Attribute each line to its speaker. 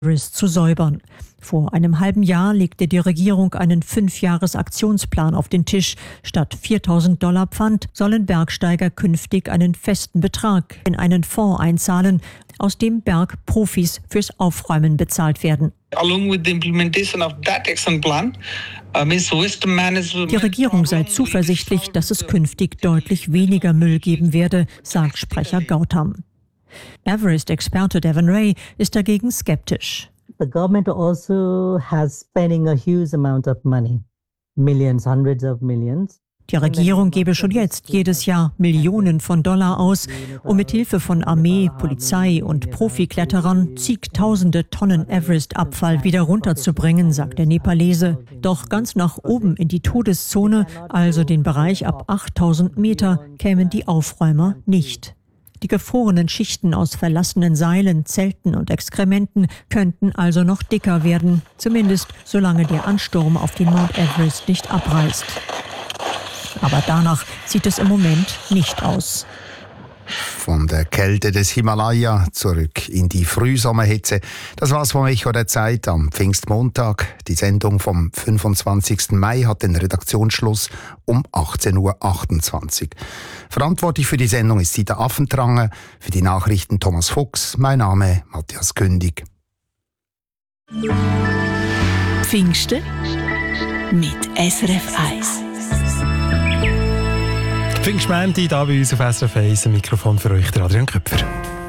Speaker 1: Everest zu säubern. Vor einem halben Jahr legte die Regierung einen 5-Jahres-Aktionsplan auf den Tisch. Statt $4.000 Pfand sollen Bergsteiger künftig einen festen Betrag in einen Fonds einzahlen, aus dem Bergprofis fürs Aufräumen bezahlt werden. Die Regierung sei zuversichtlich, dass es künftig deutlich weniger Müll geben werde, sagt Sprecher Gautam. Everest-Experte Devon Ray ist dagegen skeptisch.
Speaker 2: The government also has spending a huge amount of money, millions, hundreds of millions.
Speaker 1: Die Regierung gebe schon jetzt jedes Jahr Millionen von Dollar aus, um mit Hilfe von Armee, Polizei und Profikletterern zigtausende Tonnen Everest-Abfall wieder runterzubringen, sagt der Nepalese. Doch ganz nach oben in die Todeszone, also den Bereich ab 8.000 Meter, kämen die Aufräumer nicht. Die gefrorenen Schichten aus verlassenen Seilen, Zelten und Exkrementen könnten also noch dicker werden, zumindest solange der Ansturm auf den Mount Everest nicht abreißt. Aber danach sieht es im Moment nicht aus.
Speaker 3: Von der Kälte des Himalaya zurück in die Frühsommerhitze. Das war's vom Echo der Zeit am Pfingstmontag. Die Sendung vom 25. Mai hat den Redaktionsschluss um 18.28 Uhr. Verantwortlich für die Sendung ist Sita Affentrange, für die Nachrichten Thomas Fuchs. Mein Name Matthias Kündig.
Speaker 4: Pfingsten mit SRF 1.
Speaker 5: Pfingstmänti, hier bei uns auf SRF 1, ein Mikrofon für euch, der Adrian Köpfer.